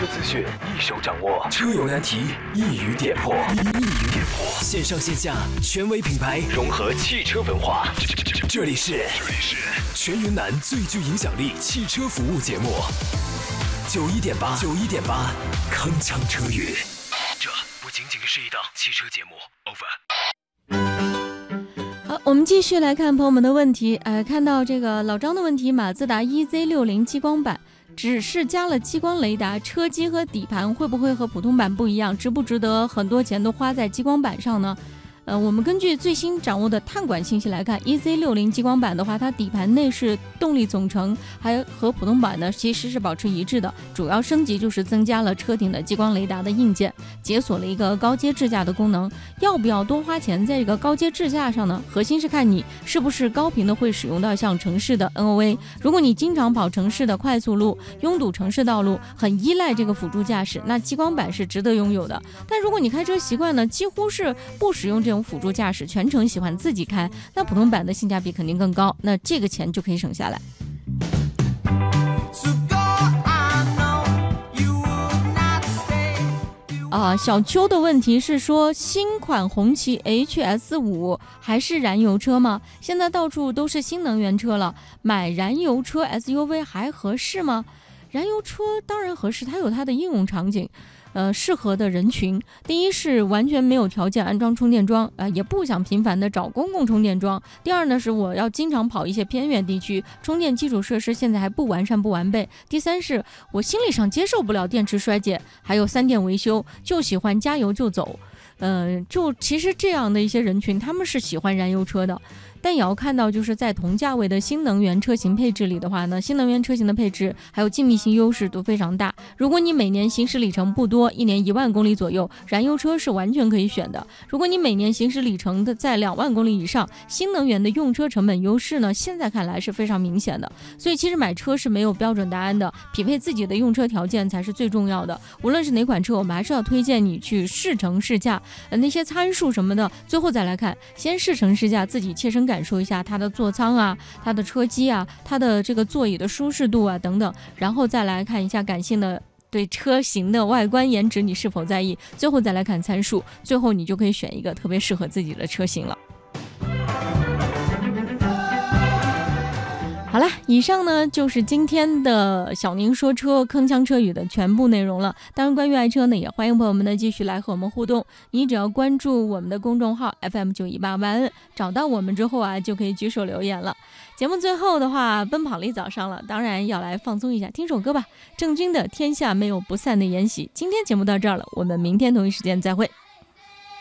资讯一手掌握，车友难题一语点破。线上线下权威品牌融合汽车文化，这里是全云南最具影响力汽车服务节目91.8，铿锵车语。这不仅仅是一档汽车节目 ，over。 好，我们继续来看朋友们的问题。看到这个老张的问题，马自达 EZ60 激光版只是加了激光雷达，车机和底盘会不会和普通版不一样？值不值得很多钱都花在激光板上呢？我们根据最新掌握的碳管信息来看 ，EZ60 激光版的话，它底盘内饰动力总成还和普通版呢其实是保持一致的，主要升级就是增加了车顶的激光雷达的硬件，解锁了一个高阶智驾的功能。要不要多花钱在这个高阶智驾上呢？核心是看你是不是高频的会使用到像城市的 NOA。如果你经常跑城市的快速路、拥堵城市道路，很依赖这个辅助驾驶，那激光板是值得拥有的。但如果你开车习惯呢，几乎是不使用这种辅助驾驶，全程喜欢自己开，那普通版的性价比肯定更高，那这个钱就可以省下来。小邱的问题是说，新款红旗 HS5 还是燃油车吗？现在到处都是新能源车了，买燃油车 SUV 还合适吗？燃油车当然合适，它有它的应用场景。适合的人群，第一是完全没有条件安装充电桩，也不想频繁的找公共充电桩。第二呢，是我要经常跑一些偏远地区，充电基础设施现在还不完善不完备。第三是我心理上接受不了电池衰减，还有3电维修，就喜欢加油就走。就其实这样的一些人群，他们是喜欢燃油车的。但也要看到，就是在同价位的新能源车型配置里的话呢，新能源车型的配置还有静谧性优势都非常大。如果你每年行驶里程不多，一年1万公里左右，燃油车是完全可以选的。如果你每年行驶里程的在2万公里以上，新能源的用车成本优势呢，现在看来是非常明显的。所以其实买车是没有标准答案的，匹配自己的用车条件才是最重要的。无论是哪款车，我们还是要推荐你去试乘试驾，那些参数什么的，最后再来看，先试乘试驾，自己切身感受一下它的座舱啊，它的车机啊，它的这个座椅的舒适度啊等等，然后再来看一下感性的对车型的外观颜值你是否在意，最后再来看参数，最后你就可以选一个特别适合自己的车型了。好了，以上呢就是今天的小宁说车铿锵车语的全部内容了。当然关于爱车呢，也欢迎朋友们呢继续来和我们互动。你只要关注我们的公众号 FM918万恩，找到我们之后啊，就可以举手留言了。节目最后的话，奔跑了一早上了，当然要来放松一下，听首歌吧，郑钧的天下没有不散的筵席。今天节目到这儿了，我们明天同一时间再会。